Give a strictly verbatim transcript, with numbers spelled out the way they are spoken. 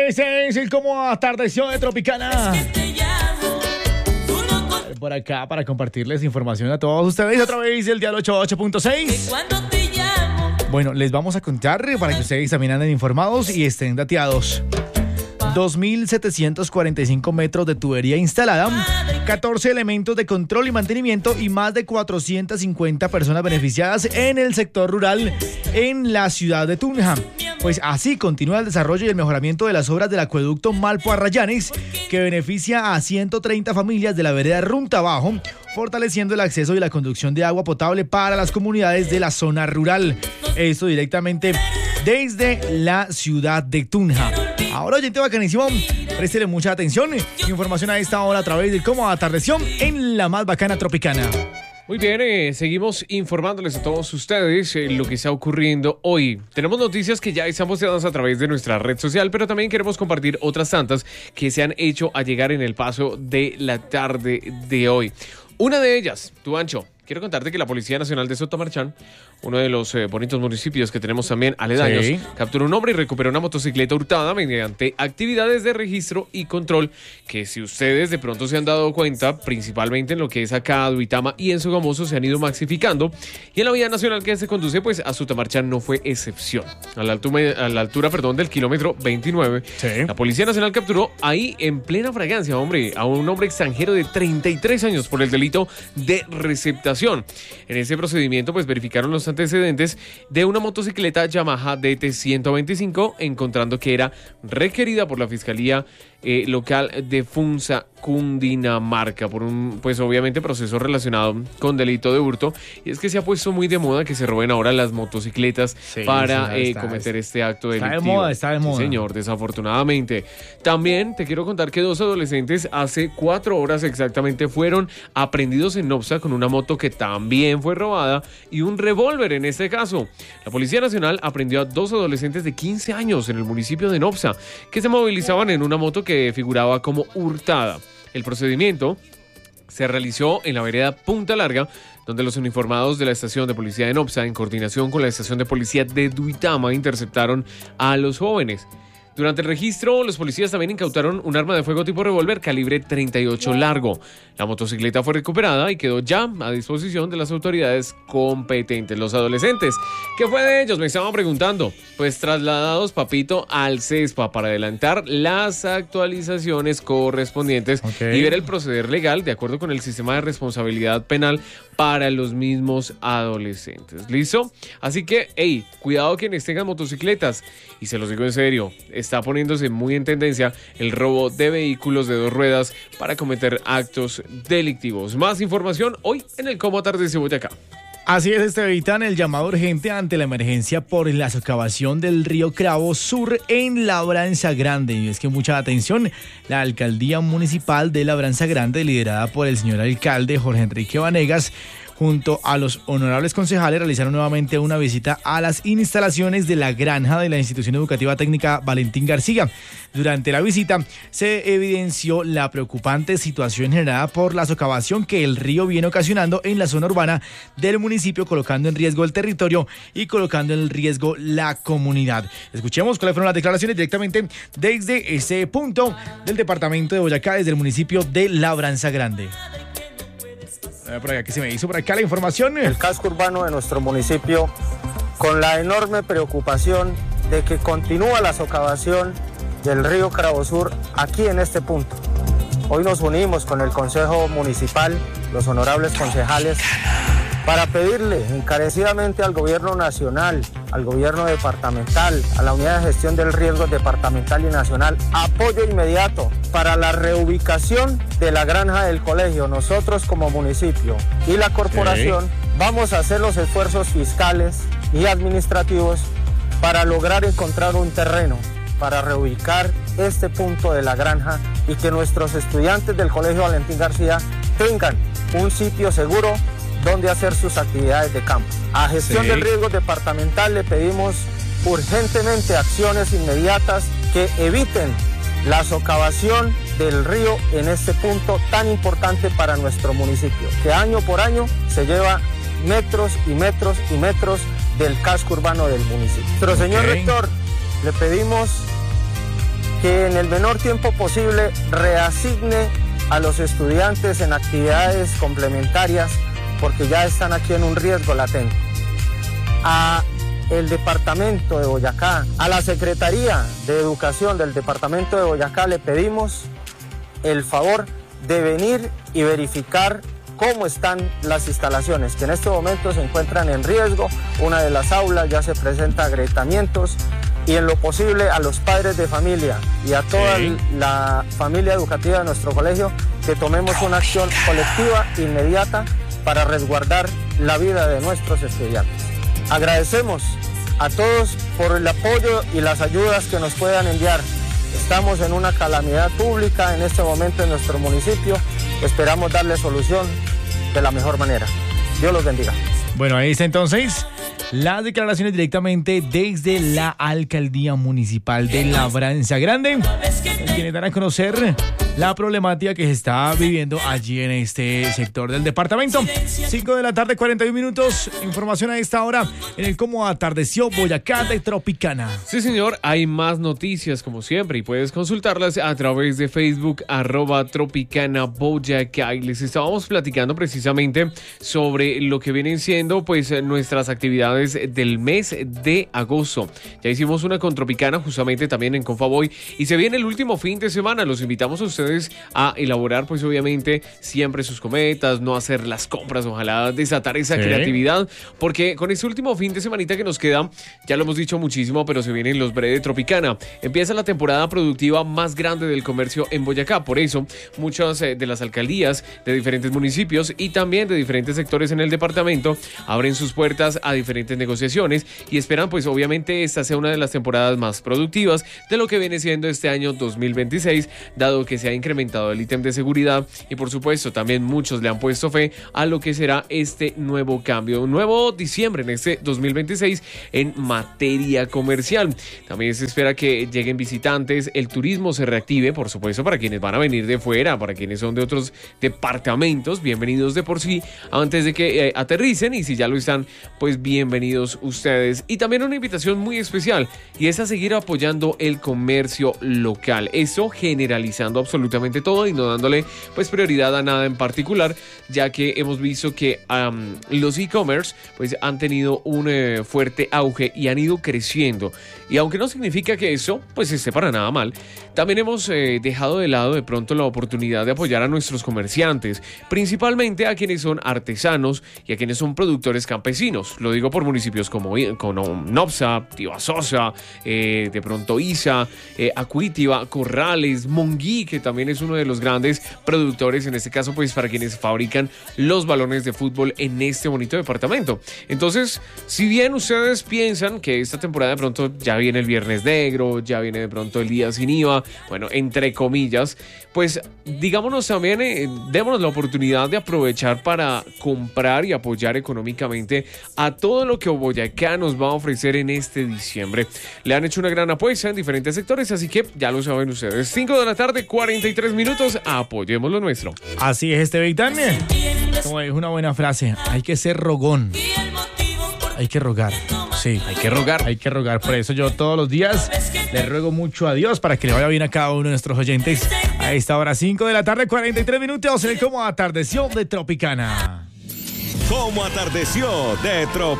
Ese es el Cómo Atardeció de Tropicana. Por acá para compartirles información a todos ustedes a través del Dial ochenta y ocho punto seis. Bueno, les vamos a contar para que ustedes también anden informados y estén dateados. dos mil setecientos cuarenta y cinco metros de tubería instalada, catorce elementos de control y mantenimiento y más de cuatrocientas cincuenta personas beneficiadas en el sector rural en la ciudad de Tunja. Pues así continúa el desarrollo y el mejoramiento de las obras del acueducto Malpo Arrayanes, que beneficia a ciento treinta familias de la vereda Runta Abajo, fortaleciendo el acceso y la conducción de agua potable para las comunidades de la zona rural. Esto directamente desde la ciudad de Tunja. Ahora, oyente bacanísimo, préstele mucha atención. Información a esta hora a través de Cómo Atardeció en la más bacana Tropicana. Muy bien, eh, seguimos informándoles a todos ustedes eh, lo que está ocurriendo hoy. Tenemos noticias que ya están posteadas a través de nuestra red social, pero también queremos compartir otras tantas que se han hecho a llegar en el paso de la tarde de hoy. Una de ellas, Tuancho. Quiero contarte que la Policía Nacional de Sotamarchán, uno de los eh, bonitos municipios que tenemos también aledaños, sí, capturó un hombre y recuperó una motocicleta hurtada mediante actividades de registro y control que, si ustedes de pronto se han dado cuenta, principalmente en lo que es acá Duitama y en Sogamoso, se han ido maxificando, y en la vía nacional que se conduce pues a Sotamarchán no fue excepción. A la altura, a la altura perdón, del kilómetro veintinueve, sí, la Policía Nacional capturó ahí en plena fragancia, hombre, a un hombre extranjero de treinta y tres años por el delito de receptación. En ese procedimiento pues verificaron los antecedentes de una motocicleta Yamaha D T ciento veinticinco, encontrando que era requerida por la Fiscalía eh, Local de Funza, Cundinamarca, por un, pues obviamente, proceso relacionado con delito de hurto. Y es que se ha puesto muy de moda que se roben ahora las motocicletas, sí, para sí, está, eh, cometer este acto delictivo. Está de moda, está de moda. Sí, señor, desafortunadamente. También te quiero contar que dos adolescentes hace cuatro horas exactamente fueron aprehendidos en Nopsa con una moto que también fue robada y un revólver en este caso. La Policía Nacional aprendió a dos adolescentes de quince años en el municipio de Nopsa que se movilizaban en una moto que figuraba como hurtada. El procedimiento se realizó en la vereda Punta Larga, donde los uniformados de la estación de policía de Nopsa, en coordinación con la estación de policía de Duitama, interceptaron a los jóvenes. Durante el registro, los policías también incautaron un arma de fuego tipo revólver calibre treinta y ocho largo. La motocicleta fue recuperada y quedó ya a disposición de las autoridades competentes. Los adolescentes, ¿qué fue de ellos? Me estaban preguntando. Pues trasladados, papito, al CESPA para adelantar las actualizaciones correspondientes, okay, y ver el proceder legal de acuerdo con el sistema de responsabilidad penal para los mismos adolescentes. ¿Listo? Así que, hey, cuidado quienes tengan motocicletas. Y se los digo en serio, está poniéndose muy en tendencia el robo de vehículos de dos ruedas para cometer actos delictivos. Más información hoy en el Cómo Atardeció Boyacá. Así es, Estevitan, el llamado urgente ante la emergencia por la socavación del río Cravo Sur en Labranza Grande. Y es que mucha atención, la alcaldía municipal de Labranza Grande, liderada por el señor alcalde Jorge Enrique Vanegas, junto a los honorables concejales, realizaron nuevamente una visita a las instalaciones de la granja de la Institución Educativa Técnica Valentín García. Durante la visita se evidenció la preocupante situación generada por la socavación que el río viene ocasionando en la zona urbana del municipio, colocando en riesgo el territorio y colocando en riesgo la comunidad. Escuchemos cuáles fueron las declaraciones directamente desde ese punto del departamento de Boyacá, desde el municipio de Labranza Grande. Por acá, ¿qué se me hizo por acá la información? El casco urbano de nuestro municipio, con la enorme preocupación de que continúa la socavación del río Cravo Sur aquí en este punto. Hoy nos unimos con el Consejo Municipal, los honorables concejales, para pedirle encarecidamente al gobierno nacional, al gobierno departamental, a la unidad de gestión del riesgo departamental y nacional, apoyo inmediato para la reubicación de la granja del colegio. Nosotros como municipio y la corporación, sí, vamos a hacer los esfuerzos fiscales y administrativos para lograr encontrar un terreno para reubicar este punto de la granja y que nuestros estudiantes del Colegio Valentín García tengan un sitio seguro donde hacer sus actividades de campo. A Gestión sí. del Riesgo Departamental le pedimos urgentemente acciones inmediatas que eviten la socavación del río en este punto tan importante para nuestro municipio, que año por año se lleva metros y metros y metros del casco urbano del municipio. Pero señor okay. rector, le pedimos que en el menor tiempo posible reasigne a los estudiantes en actividades complementarias porque ya están aquí en un riesgo latente. A el departamento de Boyacá, a la Secretaría de Educación del departamento de Boyacá le pedimos el favor de venir y verificar cómo están las instalaciones, que en este momento se encuentran en riesgo. Una de las aulas ya se presenta agrietamientos y en lo posible a los padres de familia y a toda sí. la familia educativa de nuestro colegio que tomemos una acción colectiva inmediata para resguardar la vida de nuestros estudiantes. Agradecemos a todos por el apoyo y las ayudas que nos puedan enviar. Estamos en una calamidad pública en este momento en nuestro municipio. Esperamos darle solución de la mejor manera. Dios los bendiga. Bueno, ahí está entonces las declaraciones directamente desde la Alcaldía Municipal de Labranza Grande, quienes dan a conocer la problemática que se está viviendo allí en este sector del departamento. cinco de la tarde, cuarenta y un minutos. Información a esta hora en el cómo atardeció Boyacá de Tropicana. Sí, señor, hay más noticias como siempre y puedes consultarlas a través de Facebook, arroba Tropicana Boyacá. Y les estábamos platicando precisamente sobre lo que vienen siendo pues nuestras actividades del mes de agosto. Ya hicimos una con Tropicana justamente también en Confaboy y se viene el último fin de semana. Los invitamos a ustedes a elaborar pues obviamente siempre sus cometas, no hacer las compras, ojalá desatar esa ¿Sí? creatividad, porque con este último fin de semanita que nos queda, ya lo hemos dicho muchísimo, pero se vienen los Bre de Tropicana. Empieza la temporada productiva más grande del comercio en Boyacá, por eso muchas eh, de las alcaldías de diferentes municipios y también de diferentes sectores en el departamento abren sus puertas a diferentes negociaciones y esperan pues obviamente esta sea una de las temporadas más productivas de lo que viene siendo este año dos mil veintiséis, dado que se ha incrementado el ítem de seguridad y por supuesto también muchos le han puesto fe a lo que será este nuevo cambio, un nuevo diciembre en este dos mil veintiséis en materia comercial. También se espera que lleguen visitantes, el turismo se reactive, por supuesto, para quienes van a venir de fuera, para quienes son de otros departamentos, bienvenidos de por sí antes de que eh, aterricen, y si ya lo están, pues bienvenidos ustedes. Y también una invitación muy especial y es a seguir apoyando el comercio local, eso generalizando absolutamente absolutamente todo y no dándole pues prioridad a nada en particular, ya que hemos visto que um, los e-commerce pues han tenido un eh, fuerte auge y han ido creciendo, y aunque no significa que eso pues esté para nada mal, también hemos eh, dejado de lado de pronto la oportunidad de apoyar a nuestros comerciantes, principalmente a quienes son artesanos y a quienes son productores campesinos. Lo digo por municipios como, como Nopsa, Tibasosa, eh, de pronto Isa, eh, Acuítiva, Corrales, Monguí, que también es uno de los grandes productores, en este caso pues para quienes fabrican los balones de fútbol en este bonito departamento. Entonces, si bien ustedes piensan que esta temporada de pronto ya viene el Viernes Negro, ya viene de pronto el día sin I V A, bueno, entre comillas, pues digámonos también, eh, démonos la oportunidad de aprovechar para comprar y apoyar económicamente a todo lo que Boyacá nos va a ofrecer en este diciembre. Le han hecho una gran apuesta en diferentes sectores, así que ya lo saben ustedes. cinco de la tarde, cuarenta y tres minutos, apoyemos lo nuestro. Así es este Big Time. Como es una buena frase, hay que ser rogón. Hay que rogar. Sí, hay que rogar. Hay que rogar. Por eso yo todos los días le ruego mucho a Dios para que le vaya bien a cada uno de nuestros oyentes. A esta hora, cinco de la tarde, cuarenta y tres minutos, en el Cómo Atardeció de Tropicana. Cómo Atardeció de Tropicana.